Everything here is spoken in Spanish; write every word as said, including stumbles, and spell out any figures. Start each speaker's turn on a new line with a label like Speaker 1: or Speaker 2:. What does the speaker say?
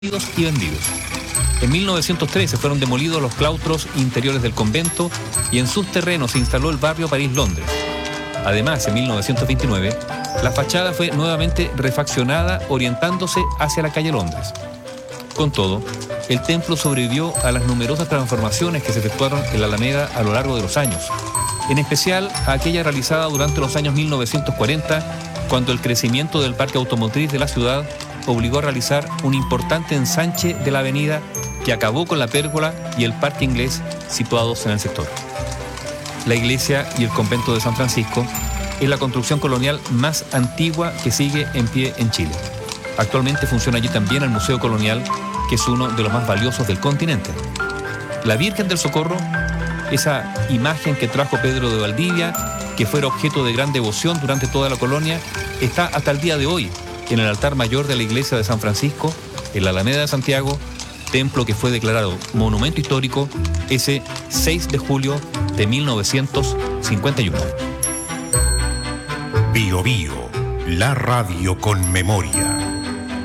Speaker 1: y vendidos. En mil novecientos trece fueron demolidos los claustros interiores del convento y en sus terrenos se instaló el barrio París-Londres. Además, en mil novecientos veintinueve, la fachada fue nuevamente refaccionada orientándose hacia la calle Londres. Con todo, el templo sobrevivió a las numerosas transformaciones que se efectuaron en la Alameda a lo largo de los años, en especial a aquella realizada durante los años mil novecientos cuarenta, cuando el crecimiento del parque automotriz de la ciudad obligó a realizar un importante ensanche de la avenida que acabó con la pérgola y el parque inglés situados en el sector. La iglesia y el convento de San Francisco es la construcción colonial más antigua que sigue en pie en Chile. Actualmente funciona allí también el Museo Colonial, que es uno de los más valiosos del continente. La Virgen del Socorro, esa imagen que trajo Pedro de Valdivia, que fuera objeto de gran devoción durante toda la colonia, está hasta el día de hoy en el altar mayor de la iglesia de San Francisco, en la Alameda de Santiago, templo que fue declarado monumento histórico ese seis de julio de mil novecientos cincuenta y uno.
Speaker 2: Bio Bio, la radio con memoria.